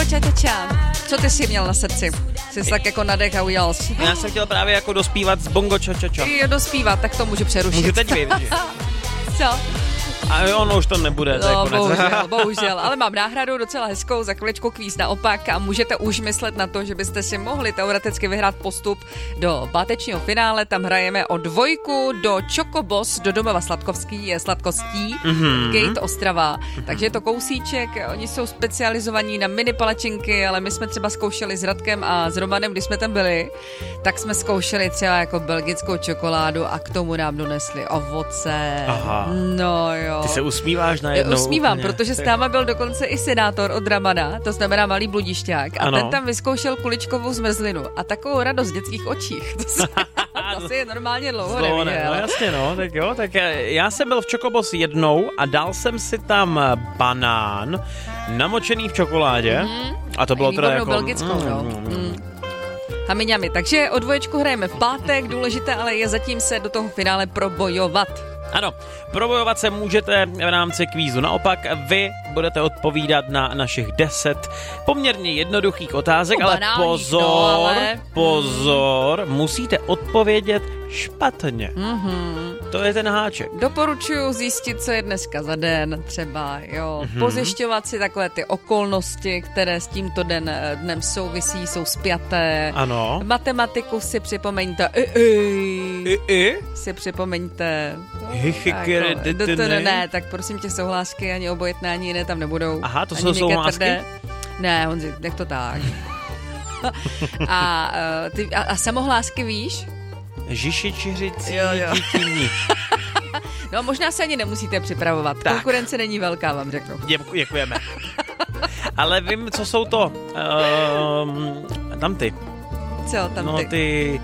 ča. Co ty jsi měl na srdci? Jsi tak jako nadech a udělal jsi. Já jsem chtěl právě jako dospívat z bongo ča. Jo, dospívat, tak to můžu přerušit. Můžu teď vědět. Co? A ono už to nebude, to je konec. Bohužel, ale mám náhradu docela hezkou, za chviličku kvíz naopak a můžete už myslet na to, že byste si mohli teoreticky vyhrát postup do pátečního finále, tam hrajeme o 2 do Chocobos, do domova sladkostí, Gate Ostrava, takže je to kousíček, oni jsou specializovaní na mini palačinky, ale my jsme třeba zkoušeli s Radkem a s Romanem, když jsme tam byli, tak jsme zkoušeli třeba jako belgickou čokoládu a k tomu nám donesli ovoce. Aha. No jo. Ty se usmíváš najednou. Usmívám, protože s náma byl dokonce i senátor od Ramana, to znamená malý bludišťák, a ten tam vyzkoušel kuličkovou zmrzlinu a takovou radost v dětských očích. To si je normálně dlouho neviděl. No jasně, no, tak jo, tak já jsem byl v Chocobos jednou a dal jsem si tam banán namočený v čokoládě a to bylo teda jako... belgickou, Hamiňami, takže o 2 hrajeme v pátek, důležité ale je zatím se do toho finále probojovat. Ano, probojovat se můžete v rámci kvízu. Naopak vy budete odpovídat na našich 10 poměrně jednoduchých otázek, ale pozor, musíte odpovědět špatně. To je ten háček. Doporučuji zjistit, co je dneska za den třeba, jo. Pozjišťovat si takové ty okolnosti, které s tímto dnem souvisí, jsou spjaté. Ano. Matematiku si připomeňte. Si připomeňte. Ne, tak prosím tě, souhlásky ani obojetné, ani jiné tam nebudou. Ani to jsou souhlásky? Ne, Honzi, nech to tak. A samohlásky víš? Žišičiřicí dítění. No možná se ani nemusíte připravovat. Tak. Konkurence není velká, vám řeknu. Děkujeme. Ale vím, co jsou to. Tam ty. Co tam ty? No ty...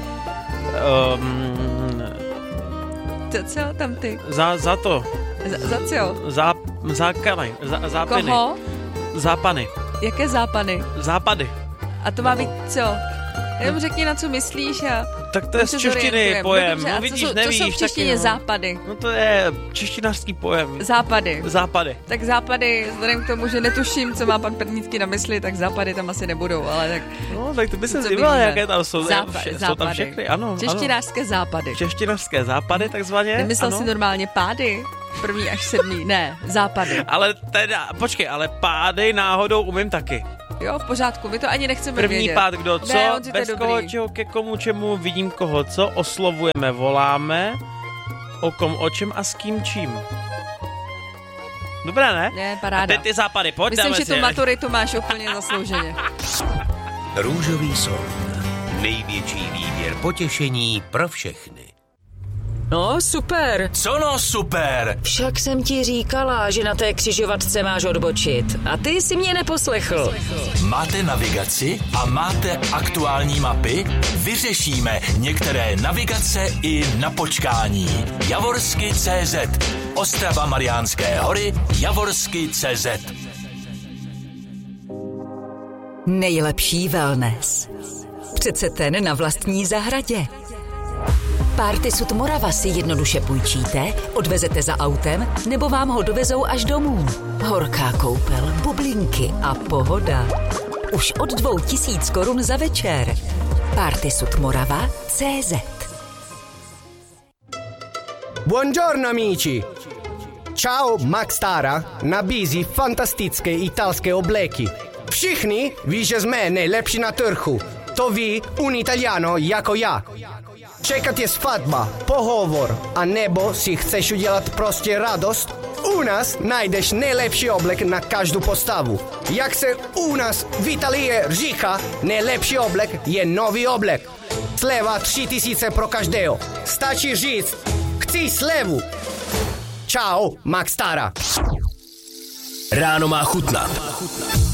Co tam ty? Za to. Za co? Zápany. Koho? Zápany. Jaké zápany? Západy. A to má být co? Jenom řekni, na co myslíš a... Tak to je z češtiny pojem. No vidíš, nevíš. Co jsou v češtině západy? No to je češtinářský pojem. Západy. Tak západy, vzhledem k tomu, že netuším, co má pan Pernický na mysli, tak západy tam asi nebudou, ale tak... No, tak to by se zdívala, jaké tam jsou. Jsou tam všechny, ano. Češtinářské západy. Češtinářské západy, takzvaně. Nemyslel si normálně pády? 1. až 7. Ne, západy. Ale teda, počkej, ale pády náhodou umím taky. Jo, v pořádku, my to ani nechceme První vědět. pád kdo co, ne, bez koho čeho ke komu čemu, vidím koho co, oslovujeme, voláme, o kom o čem a s kým čím. Dobré, ne? Ne, paráda. A teď ty západy, pojď. Myslím, že tu maturitu máš úplně zaslouženě. Růžový song. Největší výběr potěšení pro všechny. No, super. Co no super? Však jsem ti říkala, že na té křižovatce máš odbočit. A ty si mě neposlechl. Máte navigaci a máte aktuální mapy? Vyřešíme některé navigace i na počkání. Javorsky.cz Ostrava Mariánské hory, Javorsky.cz. Nejlepší wellness. Přece ten na vlastní zahradě. Party Sud Morava si jednoduše půjčíte, odvezete za autem, nebo vám ho dovezou až domů. Horká koupel, bublinky a pohoda. Už od 2000 korun za večer. Party Sud Morava CZ. Buongiorno amici! Ciao, Max Tara nabízí fantastické italské obleky. Všichni ví, že jsme nejlepší na trhu. To ví un Italiano jako já. Čekat je svatba, pohovor, a nebo si chceš udělat prostě radost? U nás najdeš nejlepší oblek na každou postavu. Jak se u nás v Italii říká, nejlepší oblek je nový oblek. Sleva 3000 pro každého. Stačí říct, chci slevu. Ciao, Max Tara. Ráno má chutnat.